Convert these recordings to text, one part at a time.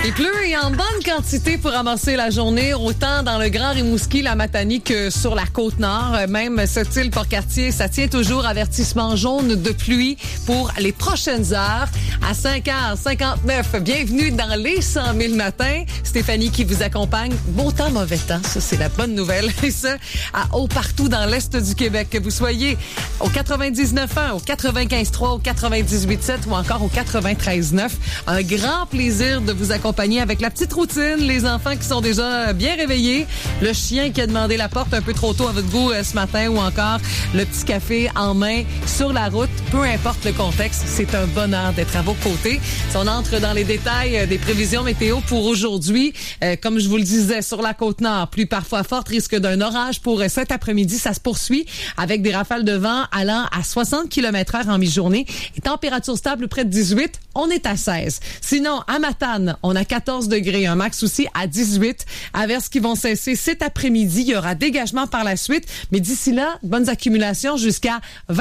Il pleut et en bonne quantité pour amorcer la journée, autant dans le Grand Rimouski, la Matanie que sur la Côte-Nord. Même Sept-Îles-Port-Cartier, ça tient toujours avertissement jaune de pluie pour les prochaines heures. À 5h59, bienvenue dans les 100 000 matins. Stéphanie qui vous accompagne. Beau temps, mauvais temps, ça c'est la bonne nouvelle. Et ça, à haut partout dans l'Est du Québec. Que vous soyez au 99.1, au 95.3, au 98.7 ou encore au 93.9. Un grand plaisir de vous accompagner avec la petite routine, les enfants qui sont déjà bien réveillés, le chien qui a demandé la porte un peu trop tôt à votre goût ce matin ou encore le petit café en main sur la route. Peu importe le contexte, c'est un bonheur d'être à vos côtés. Si on entre dans les détails des prévisions météo pour aujourd'hui, comme je vous le disais, sur la Côte-Nord, pluie parfois forte, risque d'un orage pour cet après-midi. Ça se poursuit avec des rafales de vent allant à 60 km/h en mi-journée et température stable près de 18. On est à 16. Sinon, à Matane, on a 14 degrés, un max aussi à 18. Averses qui vont cesser cet après-midi. Il y aura dégagement par la suite, mais d'ici là, bonnes accumulations jusqu'à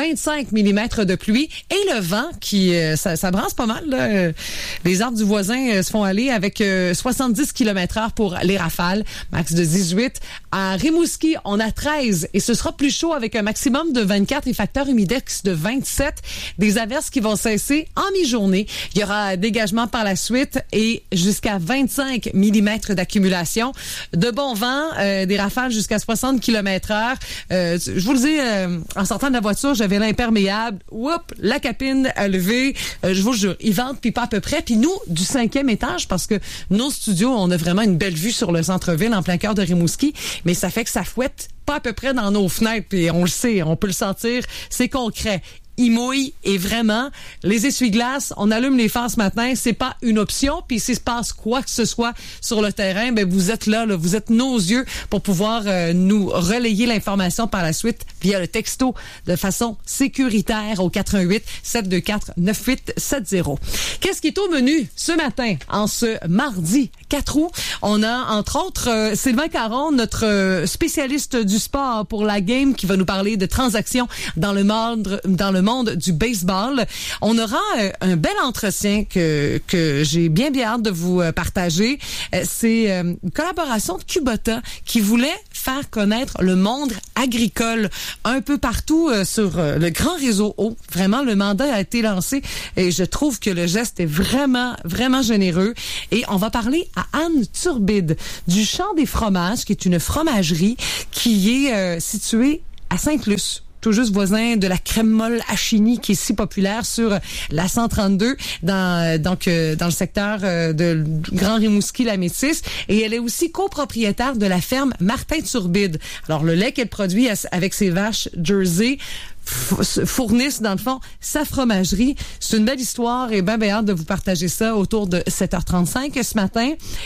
25 mm de pluie. Et le vent qui, ça brasse pas mal, là. Les arbres du voisin se font aller avec 70 km/h pour les rafales, max de 18. À Rimouski, on a 13 et ce sera plus chaud avec un maximum de 24 et facteur humidex de 27. Des averses qui vont cesser en mi-journée. Il y aura dégagement par la suite et jusqu'à 25 mm d'accumulation. De bon vent, des rafales jusqu'à 60 km/h. Je vous le dis, en sortant de la voiture, j'avais l'imperméable. Oups, la capine a levé. Je vous jure, il vente puis pas à peu près. Puis nous, du 5e étage, parce que nos studios, on a vraiment une belle vue sur le centre-ville en plein cœur de Rimouski, mais ça fait que ça fouette pas à peu près dans nos fenêtres. Puis on le sait, on peut le sentir, c'est concret. Il mouille et vraiment, les essuie-glaces, on allume les phares ce matin, c'est pas une option. Puis s'il se passe quoi que ce soit sur le terrain, ben vous êtes là, vous êtes nos yeux pour pouvoir nous relayer l'information par la suite via le texto de façon sécuritaire au 88 724 9870. Qu'est-ce qui est au menu ce matin, en ce mardi 4 août? On a entre autres Sylvain Caron, notre spécialiste du sport pour la game, qui va nous parler de transactions dans le monde du baseball. On aura un bel entretien que j'ai bien hâte de vous partager. C'est une collaboration de Kubota qui voulait faire connaître le monde agricole un peu partout sur le grand réseau eau. Vraiment, le mandat a été lancé et je trouve que le geste est vraiment, vraiment généreux. Et on va parler à Anne Turbide du Champ des Fromages, qui est une fromagerie qui est située à Sainte-Luce, tout juste voisin de la crème molle à Chigny, qui est si populaire sur la 132 dans le secteur de Grand Rimouski, la Métis. Et elle est aussi copropriétaire de la ferme Martin Turbide. Alors, le lait qu'elle produit avec ses vaches Jersey fournissent, dans le fond, sa fromagerie. C'est une belle histoire et bien hâte de vous partager ça autour de 7h35 ce matin.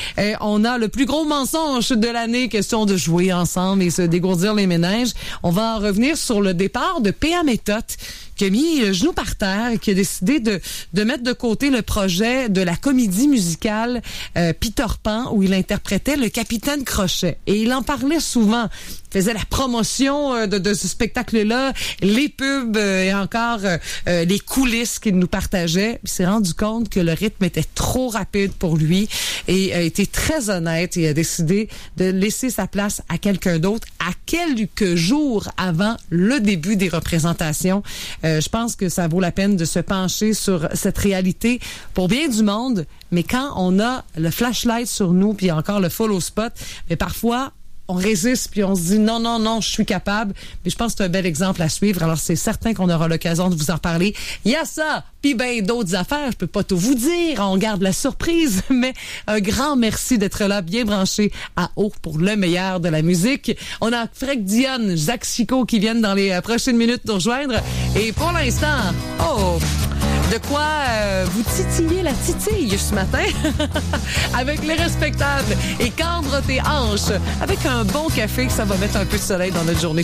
On a le plus gros mensonge de l'année, question de jouer ensemble et se dégourdir les méninges. On va en revenir sur le départ de P.A. Méthode, qui a mis le genou par terre et qui a décidé de mettre de côté le projet de la comédie musicale Peter Pan, où il interprétait le capitaine Crochet. Et il en parlait souvent. Il faisait la promotion de ce spectacle-là, les pubs et encore les coulisses qu'il nous partageait. Il s'est rendu compte que le rythme était trop rapide pour lui et a été très honnête et a décidé de laisser sa place à quelqu'un d'autre à quelques jours avant le début des représentations. Je pense que ça vaut la peine de se pencher sur cette réalité pour bien du monde, mais quand on a le flashlight sur nous puis encore le follow spot, mais parfois on résiste puis on se dit non, je suis capable. Mais je pense que c'est un bel exemple à suivre. Alors c'est certain qu'on aura l'occasion de vous en parler. Il y a ça, puis ben d'autres affaires. Je peux pas tout vous dire. On garde la surprise. Mais un grand merci d'être là, bien branché à haut pour le meilleur de la musique. On a Fred Dionne, Jacques Chicot qui viennent dans les prochaines minutes nous rejoindre. Et pour l'instant, de quoi vous titiller la titille ce matin avec les respectables et cambre tes hanches avec un bon café, ça va mettre un peu de soleil dans notre journée.